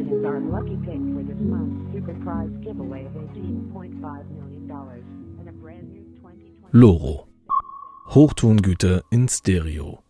is our lucky pick for this month's super prize giveaway of $18.5 million and a brand new 2020 Loro. Hochtongüter in Stereo.